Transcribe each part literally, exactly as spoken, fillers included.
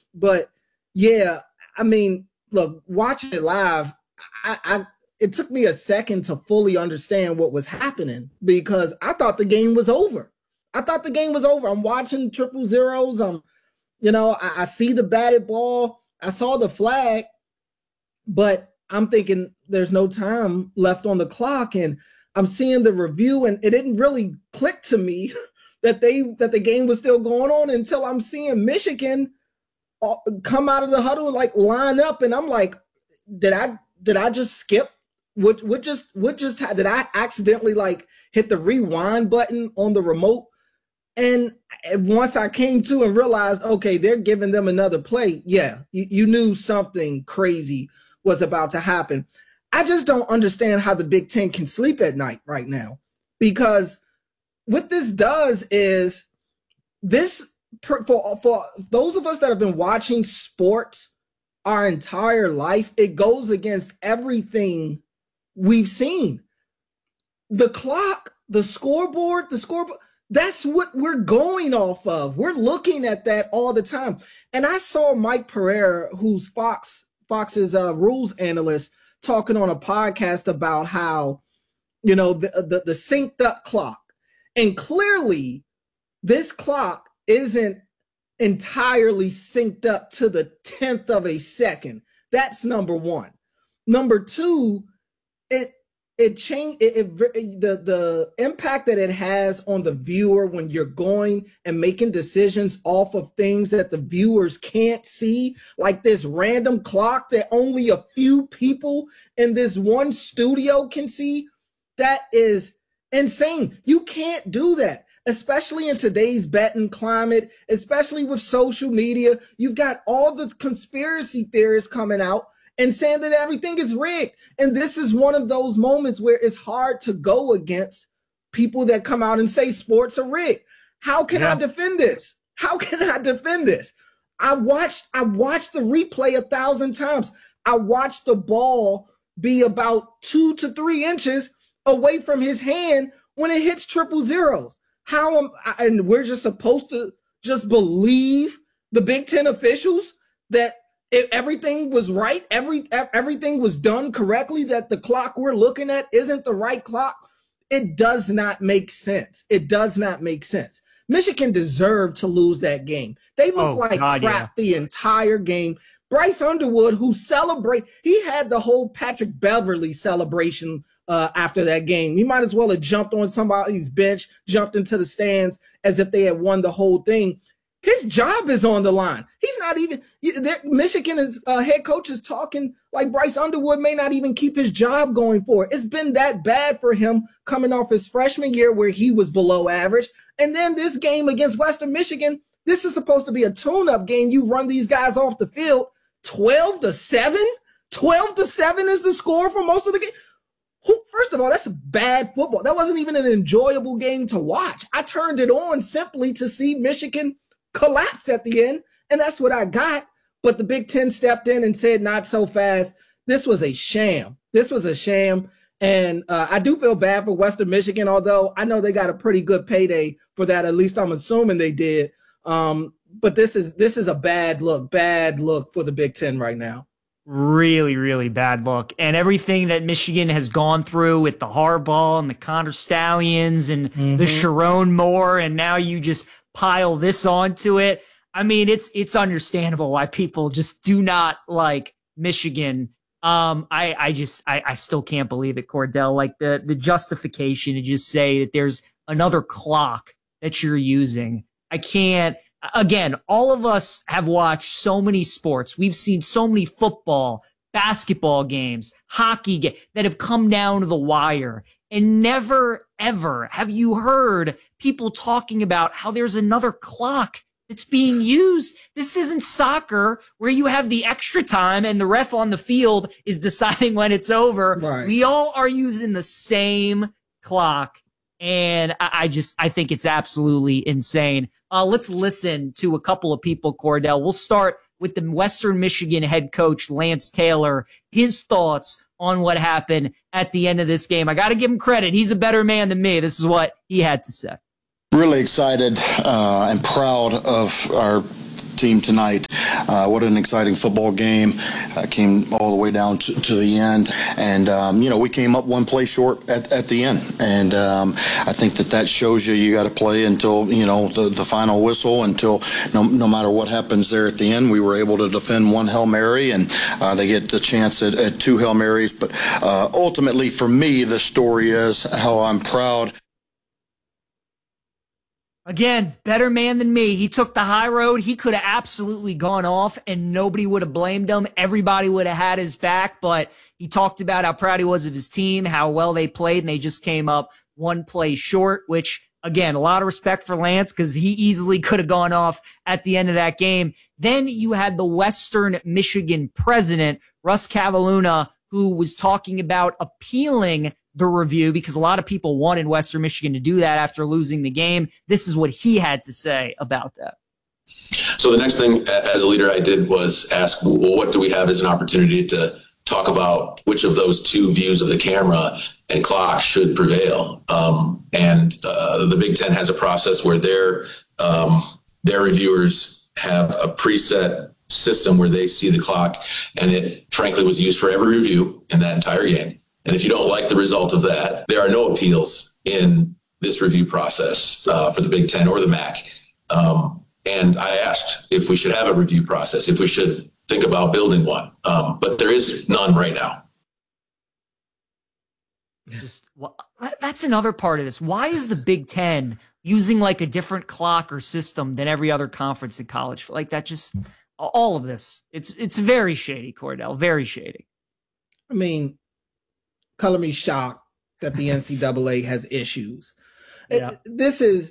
But yeah, I mean, look, watching it live, I, I it took me a second to fully understand what was happening because I thought the game was over. I thought the game was over. I'm watching triple zeros. I'm, you know, I, I see the batted ball. I saw the flag, but I'm thinking there's no time left on the clock. And I'm seeing the review, and it didn't really click to me that they that the game was still going on until I'm seeing Michigan come out of the huddle and like line up, and I'm like, did I did I just skip? What what just what just did I accidentally like hit the rewind button on the remote? And once I came to and realized, okay, they're giving them another play. Yeah, you, you knew something crazy was about to happen. I just don't understand how the Big Ten can sleep at night right now, because what this does is this for for those of us that have been watching sports our entire life, it goes against everything we've seen. The clock, the scoreboard, the scoreboard, that's what we're going off of. We're looking at that all the time. And I saw Mike Pereira, who's Fox Fox's uh, rules analyst, talking on a podcast about how, you know, the, the, the synced up clock. And clearly this clock isn't entirely synced up to the tenth of a second. That's number one. Number two, it it changed it, it the the impact that it has on the viewer when you're going and making decisions off of things that the viewers can't see, like this random clock that only a few people in this one studio can see. That is insane. You can't do that, especially in today's betting climate, especially with social media. You've got all the conspiracy theorists coming out and saying that everything is rigged. And this is one of those moments where it's hard to go against people that come out and say sports are rigged. How can yeah. I defend this? How can I defend this? I watched, I watched the replay a thousand times. I watched the ball be about two to three inches away from his hand when it hits triple zeros. How am I, and we're just supposed to just believe the Big Ten officials that if everything was right, every everything was done correctly, that the clock we're looking at isn't the right clock? It does not make sense. It does not make sense. Michigan deserved to lose that game. They looked oh, like God, crap yeah. the entire game. Bryce Underwood, who celebrate, he had the whole Patrick Beverly celebration uh, after that game. He might as well have jumped on somebody's bench, jumped into the stands as if they had won the whole thing. His job is on the line. He's not even – Michigan is uh, head coach is talking like Bryce Underwood may not even keep his job going forward. It's been that bad for him coming off his freshman year where he was below average. And then this game against Western Michigan, this is supposed to be a tune-up game. You run these guys off the field twelve to seven? twelve to seven is the score for most of the game. Who, first of all, that's bad football. That wasn't even an enjoyable game to watch. I turned it on simply to see Michigan – collapse at the end, and that's what I got. But the Big Ten stepped in and said, not so fast. This was a sham. This was a sham. And uh, I do feel bad for Western Michigan, although I know they got a pretty good payday for that. At least I'm assuming they did. Um, but this is this is a bad look, bad look for the Big Ten right now. Really, really bad look. And everything that Michigan has gone through with the Harbaugh and the Connor Stallions and mm-hmm. the Sharon Moore, and now you just pile this onto it. I mean, it's it's understandable why people just do not like Michigan. Um, I I just I, I still can't believe it, Cordell. Like the the justification to just say that there's another clock that you're using. I can't. Again, all of us have watched so many sports. We've seen so many football, basketball games, hockey games that have come down to the wire. And never, ever have you heard people talking about how there's another clock that's being used. This isn't soccer where you have the extra time and the ref on the field is deciding when it's over. Right. We all are using the same clock. And I, I just, I think it's absolutely insane. Uh, let's listen to a couple of people, Cordell. We'll start with the Western Michigan head coach, Lance Taylor, his thoughts on what happened at the end of this game. I got to give him credit. He's a better man than me. This is what he had to say. Really excited uh, and proud of our team tonight. uh, what an exciting football game. Uh, came all the way down to, to the end. And, um, you know, we came up one play short at, at the end. And um, I think that that shows you you got to play until, you know, the, the final whistle, until no, no matter what happens there at the end. We were able to defend one Hail Mary, and uh, they get the chance at, at two Hail Marys. But uh, ultimately, for me, the story is how I'm proud. Again, better man than me. He took the high road. He could have absolutely gone off and nobody would have blamed him. Everybody would have had his back, but he talked about how proud he was of his team, how well they played, and they just came up one play short, which, again, a lot of respect for Lance because he easily could have gone off at the end of that game. Then you had the Western Michigan president, Russ Cavalluna, who was talking about appealing the review because a lot of people wanted Western Michigan to do that after losing the game. This is what he had to say about that. So the next thing as a leader I did was ask, well, what do we have as an opportunity to talk about which of those two views of the camera and clock should prevail? Um, and uh, the Big Ten has a process where their, um, their reviewers have a preset system where they see the clock, and it frankly was used for every review in that entire game. And if you don't like the result of that, there are no appeals in this review process uh, for the Big Ten or the M A C. Um, and I asked if we should have a review process, if we should think about building one. Um, but there is none right now. Just well, that's another part of this. Why is the Big Ten using like a different clock or system than every other conference in college? Like that just all of this. It's it's very shady, Cordell, very shady. I mean, color me shocked that the N C double A has issues. Yeah. This is,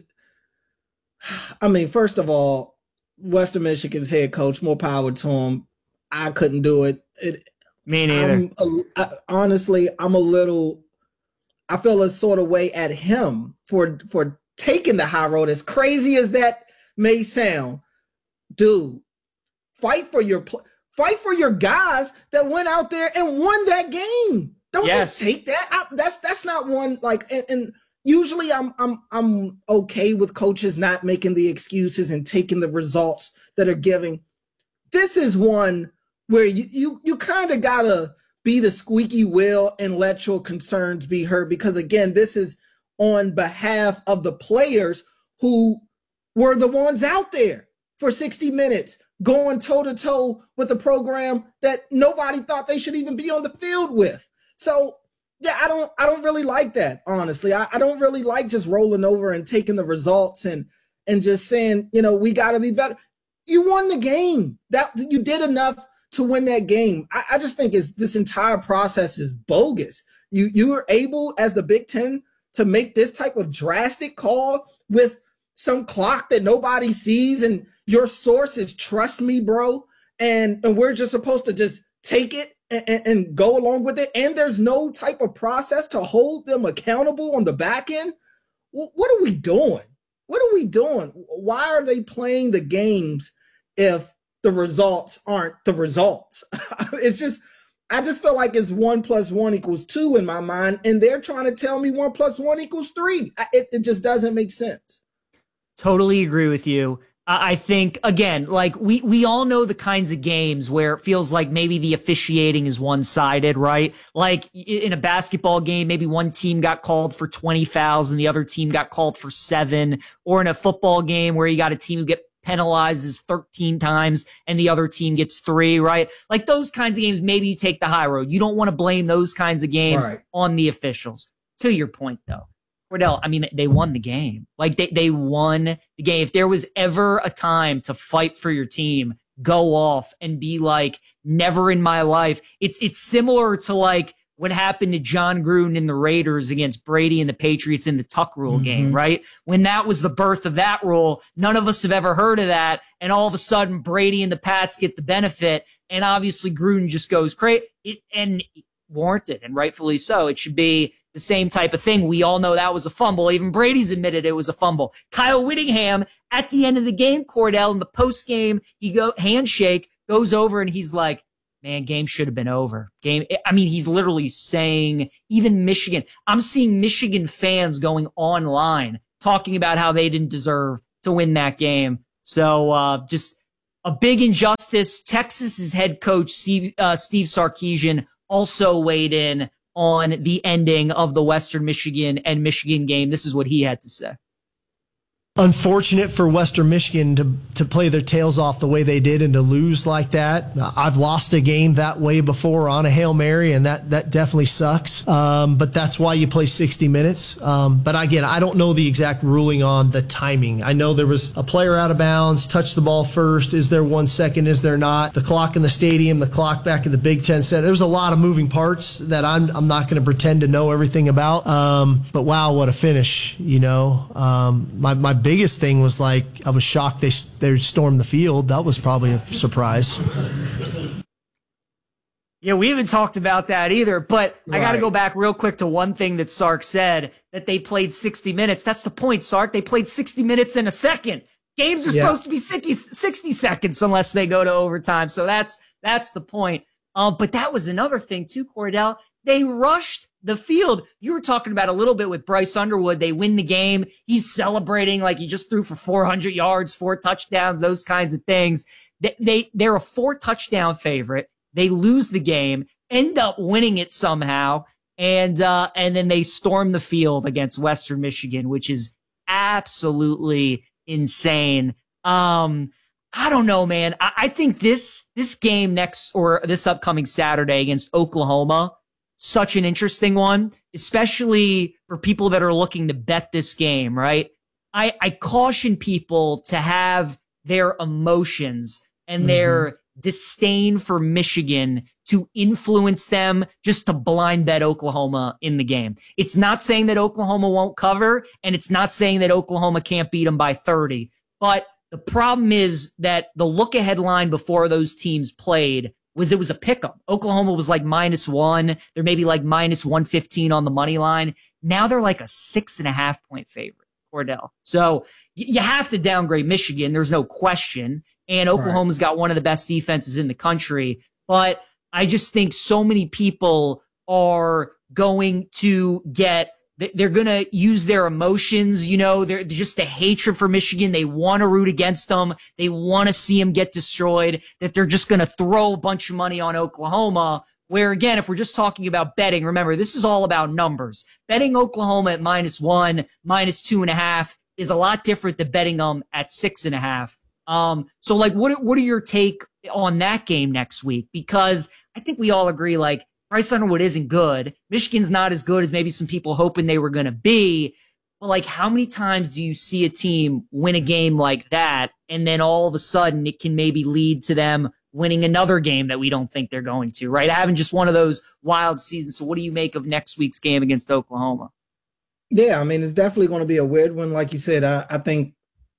I mean, first of all, Western Michigan's head coach, more power to him. I couldn't do it. it Me neither. I'm a, I, honestly, I'm a little, I feel a sort of way at him for, for taking the high road. As crazy as that may sound, dude, fight for your, fight for your guys that went out there and won that game. Don't yes. just take that. I, that's that's not one like. And, and usually, I'm I'm I'm okay with coaches not making the excuses and taking the results that are giving. This is one where you you you kind of gotta be the squeaky wheel and let your concerns be heard, because again, this is on behalf of the players who were the ones out there for sixty minutes, going toe to toe with a program that nobody thought they should even be on the field with. So, yeah, I don't I don't really like that, honestly. I, I don't really like just rolling over and taking the results and and just saying, you know, we got to be better. You won the game. That you did enough to win that game. I, I just think it's, this entire process is bogus. You you were able, as the Big Ten, to make this type of drastic call with some clock that nobody sees, and your source is trust me, bro. And, and we're just supposed to just take it And, and go along with it, and there's no type of process to hold them accountable on the back end. What are we doing? What are we doing? Why are they playing the games if the results aren't the results? It's just, I just feel like it's one plus one equals two in my mind, and they're trying to tell me one plus one equals three. It, it just doesn't make sense. Totally agree with you. I think, again, like we, we all know the kinds of games where it feels like maybe the officiating is one-sided, right? Like in a basketball game, maybe one team got called for twenty fouls and the other team got called for seven, or in a football game where you got a team who get penalizes thirteen times and the other team gets three, right? Like those kinds of games, maybe you take the high road. You don't want to blame those kinds of games right. on the officials. To your point, though. Cordell, I mean, they won the game. Like, they, they won the game. If there was ever a time to fight for your team, go off and be like, never in my life. It's it's similar to, like, what happened to John Gruden and the Raiders against Brady and the Patriots in the Tuck Rule mm-hmm. game, right? When that was the birth of that rule, none of us have ever heard of that. And all of a sudden, Brady and the Pats get the benefit. And obviously, Gruden just goes crazy. It, and warranted, and rightfully so. It should be the same type of thing. We all know that was a fumble. Even Brady's admitted it was a fumble. Kyle Whittingham, at the end of the game, Cordell, in the post game, he go handshake, goes over and he's like, man, game should have been over. Game. I mean, he's literally saying, even Michigan, I'm seeing Michigan fans going online talking about how they didn't deserve to win that game. So, uh, just a big injustice. Texas's head coach, Steve, uh, Steve Sarkisian, also weighed in on the ending of the Western Michigan and Michigan game. This is what he had to say. Unfortunate for Western Michigan to to play their tails off the way they did and to lose like that. I've lost a game that way before on a Hail Mary, and that, that definitely sucks. Um, but that's why you play sixty minutes. Um, but again, I don't know the exact ruling on the timing. I know there was a player out of bounds, touched the ball first. Is there one second? Is there not? The clock in the stadium, the clock back at the Big Ten Center. There's a lot of moving parts that I'm I'm not going to pretend to know everything about. Um, but wow, what a finish! You know, um, my my biggest thing was like I was shocked they they stormed the field. That was probably a surprise. Yeah, we haven't talked about that either, but right. I got to go back real quick to one thing that Sark said, that they played sixty minutes. That's the point, Sark. They played sixty minutes in a second. Games are yeah. supposed to be sixty seconds unless they go to overtime. So that's that's the point. Um, but that was another thing too, Cordell. They rushed the field. You were talking about a little bit with Bryce Underwood. They win the game. He's celebrating like he just threw for four hundred yards, four touchdowns, those kinds of things. They, they, they're a four touchdown favorite. They lose the game, end up winning it somehow. And, uh, and then they storm the field against Western Michigan, which is absolutely insane. Um, I don't know, man. I, I think this, this game next or this upcoming Saturday against Oklahoma, such an interesting one, especially for people that are looking to bet this game, right? I, I caution people to have their emotions and mm-hmm. their disdain for Michigan to influence them just to blind bet Oklahoma in the game. It's not saying that Oklahoma won't cover, and it's not saying that Oklahoma can't beat them by thirty. But the problem is that the look-ahead line before those teams played was it was a pick'em. Oklahoma was like minus one. They're maybe like minus one fifteen on the money line. Now they're like a six and a half point favorite, Cordell. So y- you have to downgrade Michigan. There's no question. And Oklahoma's got one of the best defenses in the country. But I just think so many people are going to get, they're going to use their emotions, you know, they're just the hatred for Michigan. They want to root against them. They want to see them get destroyed, that they're just going to throw a bunch of money on Oklahoma. Where again, if we're just talking about betting, remember, this is all about numbers. Betting Oklahoma at minus one, minus two and a half is a lot different than betting them at six and a half. Um, so like, what, what are your take on that game next week? Because I think we all agree, like, Bryce Underwood isn't good. Michigan's not as good as maybe some people hoping they were going to be. But like, how many times do you see a team win a game like that, and then all of a sudden it can maybe lead to them winning another game that we don't think they're going to, right? Having just one of those wild seasons. So what do you make of next week's game against Oklahoma? Yeah, I mean, it's definitely going to be a weird one. Like you said, I, I think,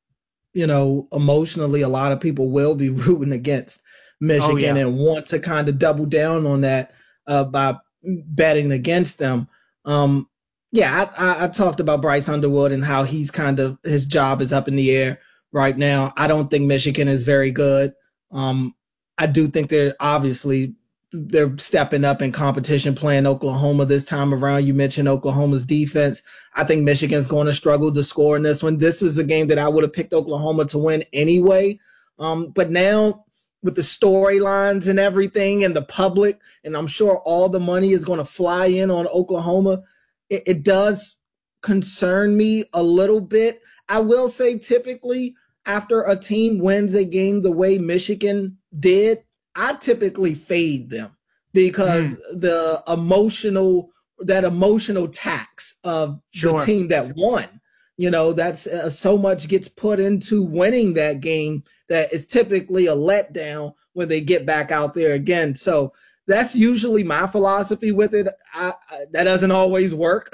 you know, emotionally, a lot of people will be rooting against Michigan oh, yeah. and want to kind of double down on that uh, by betting against them. Um, yeah, I, I, I talked about Bryce Underwood and how he's kind of, his job is up in the air right now. I don't think Michigan is very good. Um, I do think they're obviously they're stepping up in competition playing Oklahoma this time around. You mentioned Oklahoma's defense. I think Michigan's going to struggle to score in this one. This was a game that I would have picked Oklahoma to win anyway. Um, but now with the storylines and everything and the public, and I'm sure all the money is going to fly in on Oklahoma, it, it does concern me a little bit. I will say typically after a team wins a game the way Michigan did, I typically fade them because mm. the emotional, that emotional tax of sure. the team that won, you know, that's uh, so much gets put into winning that game that is typically a letdown when they get back out there again. So that's usually my philosophy with it. I, I, that doesn't always work.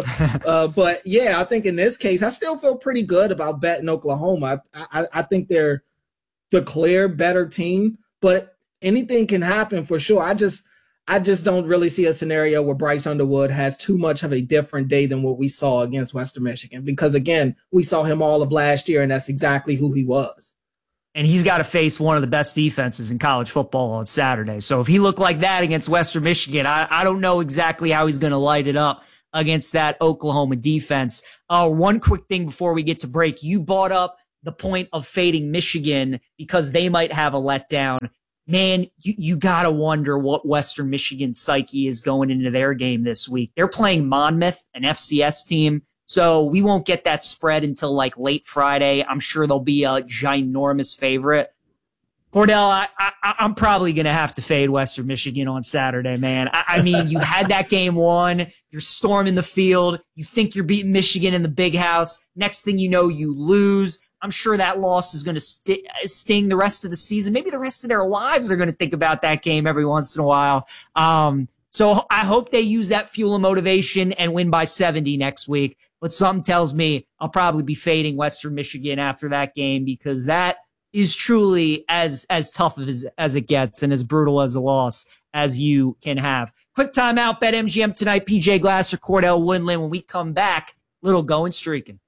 uh, but yeah, I think in this case, I still feel pretty good about betting Oklahoma. I, I, I think they're the clear better team, but anything can happen for sure. I just, I just don't really see a scenario where Bryce Underwood has too much of a different day than what we saw against Western Michigan. Because again, we saw him all of last year, and that's exactly who he was. And he's got to face one of the best defenses in college football on Saturday. So if he looked like that against Western Michigan, I, I don't know exactly how he's going to light it up against that Oklahoma defense. Uh, one quick thing before we get to break. You brought up the point of fading Michigan because they might have a letdown, man, you, you got to wonder what Western Michigan's psyche is going into their game this week. They're playing Monmouth, an F C S team, so we won't get that spread until like late Friday. I'm sure they'll be a ginormous favorite. Cordell, I, I, I'm probably going to have to fade Western Michigan on Saturday, man. I, I mean, you had that game won. You're storming the field. You think you're beating Michigan in the big house. Next thing you know, you lose. I'm sure that loss is going to st- sting the rest of the season. Maybe the rest of their lives are going to think about that game every once in a while. Um, so I hope they use that fuel of motivation and win by seventy next week. But something tells me I'll probably be fading Western Michigan after that game because that is truly as as tough as, as it gets and as brutal as a loss as you can have. Quick timeout, BetMGM tonight. P J Glasser, Cordell Woodland. When we come back, little going streaking.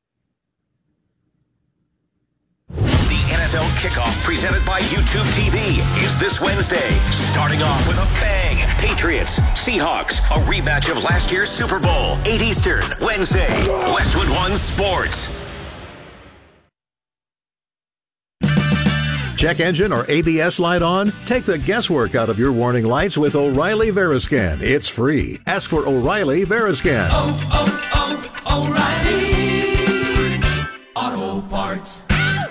The N F L kickoff presented by YouTube T V is this Wednesday. Starting off with a bang. Patriots, Seahawks, a rematch of last year's Super Bowl. eight Eastern, Wednesday. Westwood One Sports. Check engine or A B S light on? Take the guesswork out of your warning lights with O'Reilly Veriscan. It's free. Ask for O'Reilly Veriscan. Oh, oh, oh, O'Reilly Auto Parts.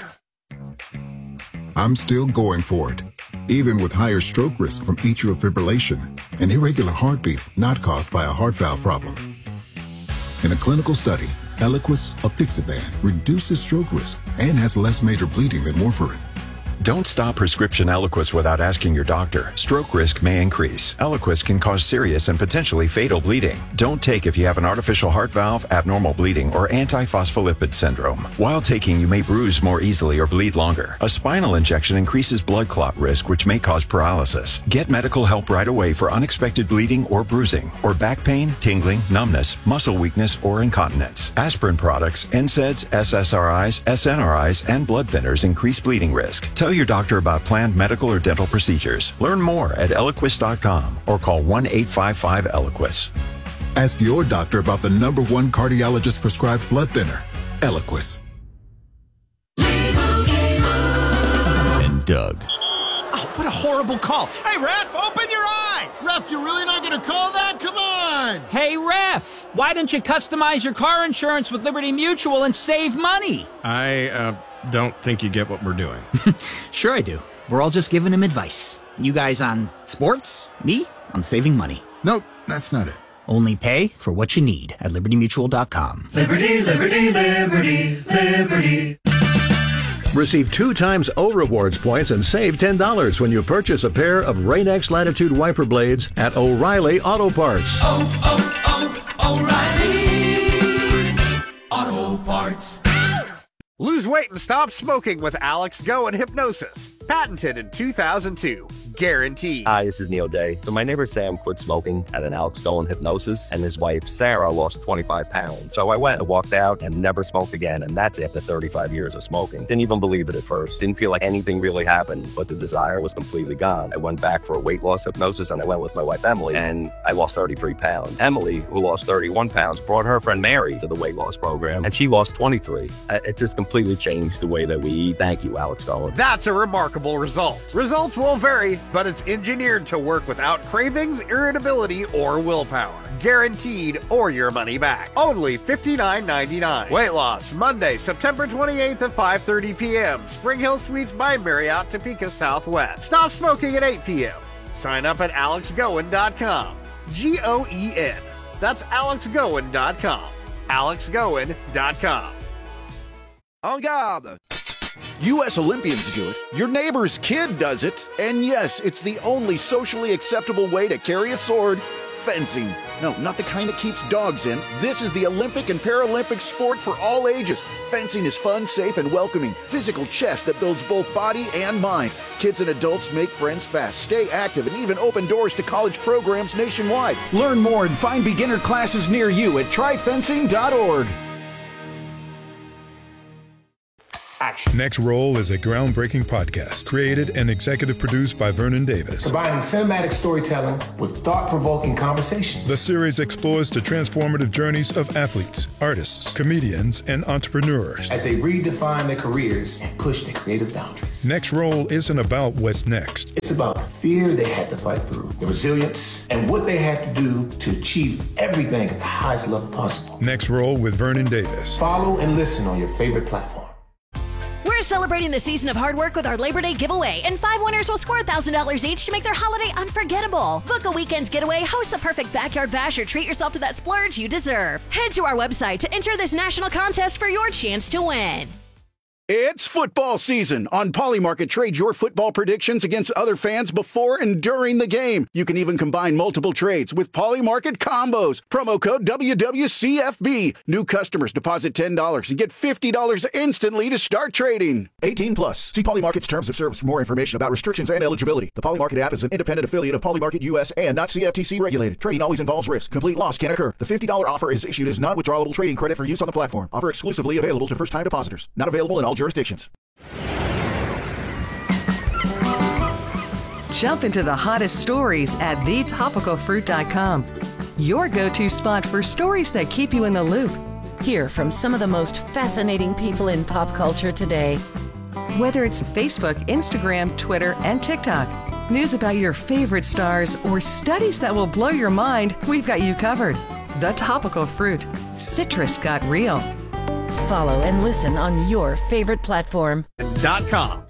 I'm still going for it, even with higher stroke risk from atrial fibrillation, an irregular heartbeat not caused by a heart valve problem. In a clinical study, Eliquis apixaban reduces stroke risk and has less major bleeding than warfarin. Don't stop prescription Eliquis without asking your doctor. Stroke risk may increase. Eliquis can cause serious and potentially fatal bleeding. Don't take if you have an artificial heart valve, abnormal bleeding, or antiphospholipid syndrome. While taking, you may bruise more easily or bleed longer. A spinal injection increases blood clot risk, which may cause paralysis. Get medical help right away for unexpected bleeding or bruising, or back pain, tingling, numbness, muscle weakness, or incontinence. Aspirin products, N SAIDs, S S R Is, S N R Is, and blood thinners increase bleeding risk. Tell your doctor about planned medical or dental procedures. Learn more at Eliquis dot com or call one eight five five Eliquis. Ask your doctor about the number one cardiologist prescribed blood thinner, Eliquis. And Doug. Oh, what a horrible call. Hey, Ref, open your eyes. Ref, you're really not going to call that? Come on. Hey, Ref, why don't you customize your car insurance with Liberty Mutual and save money? I, uh... don't think you get what we're doing. Sure I do. We're all just giving him advice. You guys on sports, me on saving money. Nope, that's not it. Only pay for what you need at liberty mutual dot com. Liberty, liberty, liberty, liberty. Receive two times O Rewards points and save ten dollars when you purchase a pair of Rain-X Latitude wiper blades at O'Reilly Auto Parts. Oh, oh, oh, O'Reilly Auto Parts. Lose weight and stop smoking with Alex Go and Hypnosis. Patented in two thousand two. Guaranteed. Hi, this is Neil Day. So my neighbor Sam quit smoking at an Alex Go and Hypnosis, and his wife Sarah lost twenty-five pounds. So I went and walked out and never smoked again, and that's after thirty-five years of smoking. Didn't even believe it at first. Didn't feel like anything really happened, but the desire was completely gone. I went back for a weight loss hypnosis, and I went with my wife Emily, and I lost thirty-three pounds. Emily, who lost thirty-one pounds, brought her friend Mary to the weight loss program, and she lost twenty-three. It just completely changed the way that we eat. Thank you, Alex Go. That's a remarkable result. Results will vary, but it's engineered to work without cravings, irritability, or willpower. Guaranteed or your money back. Only fifty-nine ninety-nine. Weight loss, Monday, September twenty-eighth at five thirty p.m. Spring Hill Suites by Marriott, Topeka Southwest. Stop smoking at eight p.m. Sign up at alex goen dot com. G O E N. That's alex goen dot com. alex goen dot com. En garde! U S Olympians do it, your neighbor's kid does it, and yes, it's the only socially acceptable way to carry a sword, fencing. No, not the kind that keeps dogs in. This is the Olympic and Paralympic sport for all ages. Fencing is fun, safe, and welcoming. Physical chess that builds both body and mind. Kids and adults make friends fast, stay active, and even open doors to college programs nationwide. Learn more and find beginner classes near you at try fencing dot org. Action. Next Roll is a groundbreaking podcast created and executive produced by Vernon Davis. Combining cinematic storytelling with thought-provoking conversations. The series explores the transformative journeys of athletes, artists, comedians, and entrepreneurs as they redefine their careers and push their creative boundaries. Next Roll isn't about what's next. It's about the fear they had to fight through, the resilience, and what they had to do to achieve everything at the highest level possible. Next Roll with Vernon Davis. Follow and listen on your favorite platform. We're celebrating the season of hard work with our Labor Day giveaway, and five winners will score one thousand dollars each to make their holiday unforgettable. Book a weekend getaway, host the perfect backyard bash, or treat yourself to that splurge you deserve. Head to our website to enter this national contest for your chance to win. It's football season. On Polymarket, trade your football predictions against other fans before and during the game. You can even combine multiple trades with Polymarket combos. Promo code W W C F B. New customers deposit ten dollars and get fifty dollars instantly to start trading. eighteen plus. See Polymarket's terms of service for more information about restrictions and eligibility. The Polymarket app is an independent affiliate of Polymarket U S and not C F T C regulated. Trading always involves risk. Complete loss can occur. The fifty dollars offer is issued as non-withdrawable trading credit for use on the platform. Offer exclusively available to first-time depositors. Not available in all jurisdictions. Jump into the hottest stories at the topical fruit dot com. Your go-to spot for stories that keep you in the loop. Hear from some of the most fascinating people in pop culture today. Whether it's Facebook, Instagram, Twitter, and TikTok, news about your favorite stars, or studies that will blow your mind, we've got you covered. The Topical Fruit. Citrus got real. Follow and listen on your favorite platform. Dot com.